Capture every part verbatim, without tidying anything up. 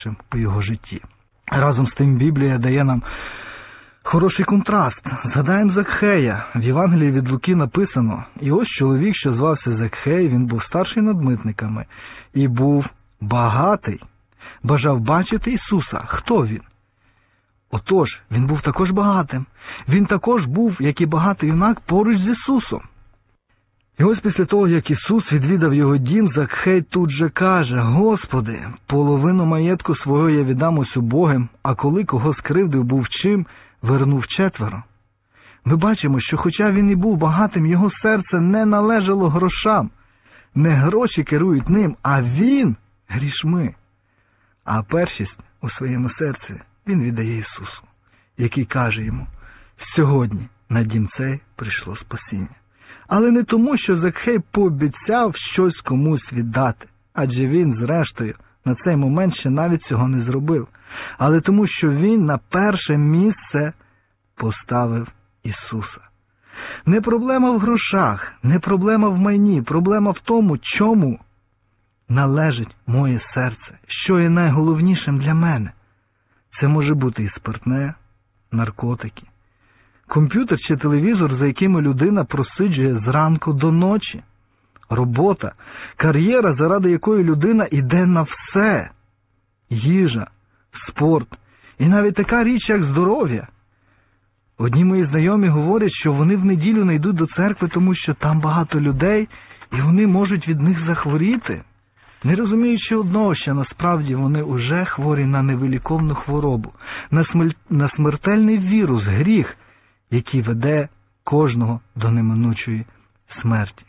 у його житті. Разом з тим Біблія дає нам хороший контраст. Згадаємо Закхея. В Євангелії від Луки написано: «І ось чоловік, що звався Закхей, він був старший над митниками і був багатий, бажав бачити Ісуса». Хто він? Отож, він був також багатим. Він також був, як і багатий юнак, поруч з Ісусом. І ось після того, як Ісус відвідав його дім, Закхей тут же каже: «Господи, половину маєтку свого я віддам ось убогим, а коли кого скривдив був чим, вернув четверо». Ми бачимо, що хоча він і був багатим, його серце не належало грошам. Не гроші керують ним, а він – грішми. А першість у своєму серці він віддає Ісусу, який каже йому: «Сьогодні на дім цей прийшло спасіння». Але не тому, що Закхей пообіцяв щось комусь віддати, адже він, зрештою, на цей момент ще навіть цього не зробив, але тому, що він на перше місце поставив Ісуса. Не проблема в грошах, не проблема в майні, проблема в тому, чому належить моє серце, що є найголовнішим для мене. Це може бути і спиртне, наркотики, комп'ютер чи телевізор, за якими людина просиджує зранку до ночі, робота, кар'єра, заради якої людина йде на все, їжа, спорт і навіть така річ, як здоров'я. Одні мої знайомі говорять, що вони в неділю не йдуть до церкви, тому що там багато людей, і вони можуть від них захворіти, не розуміючи одного, що насправді вони уже хворі на невиліковну хворобу, на, смель... на смертельний вірус, гріх, який веде кожного до неминучої смерті.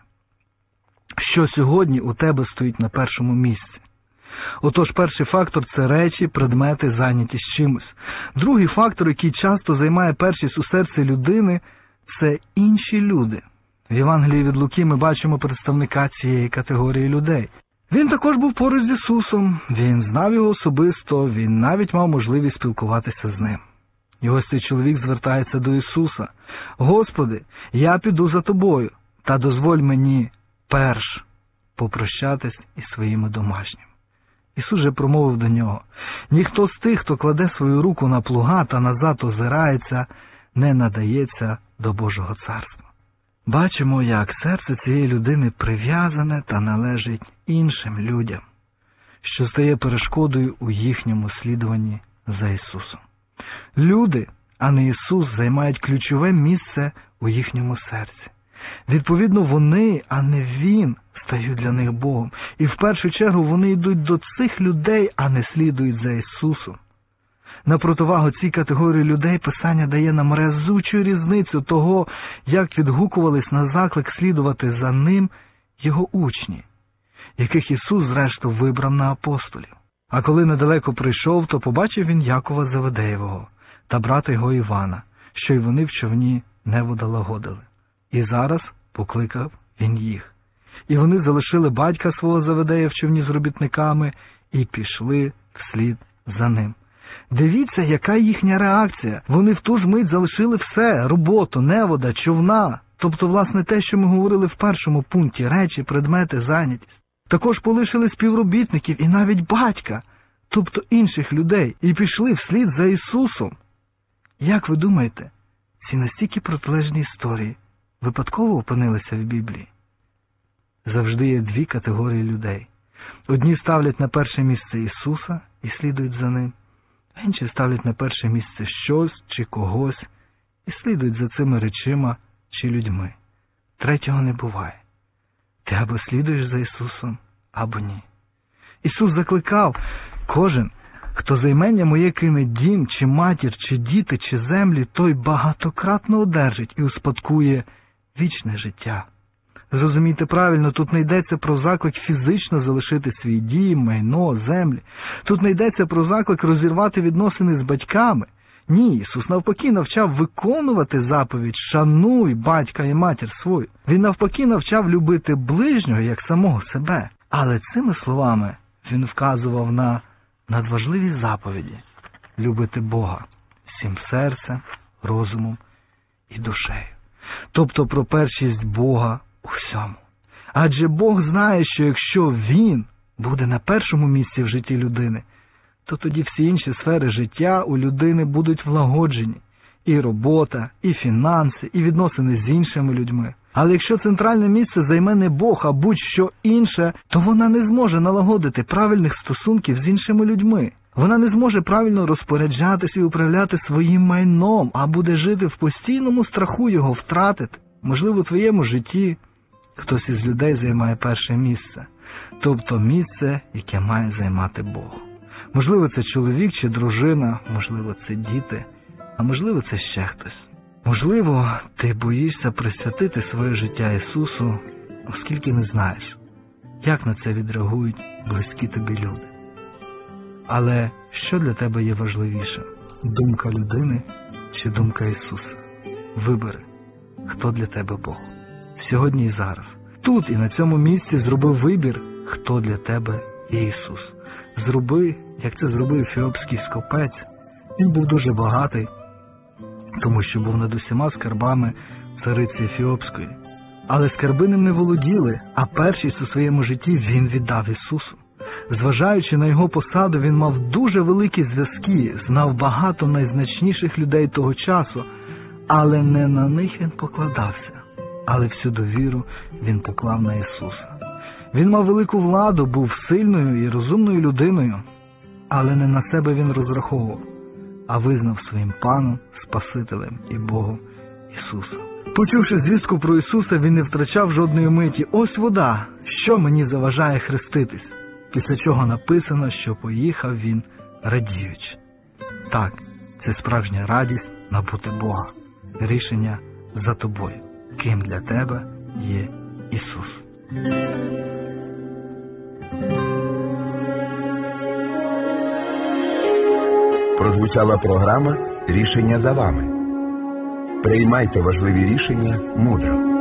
Що сьогодні у тебе стоїть на першому місці? Отож, перший фактор – це речі, предмети, зайнятість чимось. Другий фактор, який часто займає першість у серці людини – це інші люди. В Євангелії від Луки ми бачимо представника цієї категорії людей. Він також був поруч з Ісусом, він знав його особисто, він навіть мав можливість спілкуватися з ним. І ось цей чоловік звертається до Ісуса: «Господи, я піду за Тобою, та дозволь мені перш попрощатись із своїми домашніми». Ісус же промовив до нього: «Ніхто з тих, хто кладе свою руку на плуга та назад озирається, не надається до Божого царства». Бачимо, як серце цієї людини прив'язане та належить іншим людям, що стає перешкодою у їхньому слідуванні за Ісусом. Люди, а не Ісус, займають ключове місце у їхньому серці. Відповідно, вони, а не Він, стають для них Богом. І в першу чергу вони йдуть до цих людей, а не слідують за Ісусом. На противагу цій категорії людей Писання дає нам разючу різницю того, як відгукувались на заклик слідувати за Ним Його учні, яких Ісус зрештою вибрав на апостолів. А коли недалеко прийшов, то побачив він Якова Заведеєвого та брата його Івана, що й вони в човні не водолагодили. І зараз покликав він їх. І вони залишили батька свого Заведея в човні з робітниками і пішли вслід за ним. Дивіться, яка їхня реакція. Вони в ту ж мить залишили все – роботу, невода, човна. Тобто, власне, те, що ми говорили в першому пункті – речі, предмети, зайнятість. Також полишили співробітників і навіть батька, тобто інших людей, і пішли вслід за Ісусом. Як ви думаєте, ці настільки протилежні історії випадково опинилися в Біблії? Завжди є дві категорії людей. Одні ставлять на перше місце Ісуса і слідують за Ним, а інші ставлять на перше місце щось чи когось і слідують за цими речима чи людьми. Третього не буває. Ти або слідуєш за Ісусом, або ні. Ісус закликав: кожен, хто за імення моє кине дім, чи матір, чи діти, чи землі, той багатократно одержить і успадкує вічне життя. Зрозумійте правильно, тут не йдеться про заклик фізично залишити свій дім, майно, землі. Тут не йдеться про заклик розірвати відносини з батьками. Ні, Ісус навпаки навчав виконувати заповідь «Шануй батька і матір свою». Він навпаки навчав любити ближнього, як самого себе. Але цими словами Він вказував на надважливі заповіді – любити Бога всім серцем, розумом і душею. Тобто про першість Бога у всьому. Адже Бог знає, що якщо Він буде на першому місці в житті людини, то тоді всі інші сфери життя у людини будуть влагоджені. І робота, і фінанси, і відносини з іншими людьми. Але якщо центральне місце займе не Бог, а будь-що інше, то вона не зможе налагодити правильних стосунків з іншими людьми. Вона не зможе правильно розпоряджатися і управляти своїм майном, а буде жити в постійному страху його втратити. Можливо, у твоєму житті хтось із людей займає перше місце, тобто місце, яке має займати Бог. Можливо, це чоловік чи дружина, можливо, це діти, а можливо, це ще хтось. Можливо, ти боїшся присвятити своє життя Ісусу, оскільки не знаєш, як на це відреагують близькі тобі люди. Але що для тебе є важливіше? Думка людини чи думка Ісуса? Вибери, хто для тебе Бог. Сьогодні і зараз. Тут і на цьому місці зроби вибір, хто для тебе є Ісус. Зроби, як це зробив ефіопський скопець. Він був дуже багатий, тому що був над усіма скарбами цариці Ефіопської. Але скарби ним не володіли, а першість у своєму житті він віддав Ісусу. Зважаючи на його посаду, він мав дуже великі зв'язки, знав багато найзначніших людей того часу, але не на них він покладався, але всю довіру він поклав на Ісуса. Він мав велику владу, був сильною і розумною людиною, але не на себе він розраховував, а визнав своїм паном, Спасителем і Богом Ісуса. Почувши звістку про Ісуса, він не втрачав жодної миті. Ось вода, що мені заважає хреститись? Після чого написано, що поїхав він радіючи. Так, це справжня радість набути Бога. Рішення за тобою. Ким для тебе є Ісус. Прозвучала програма «Рішення за вами». Приймайте важливі рішення мудро.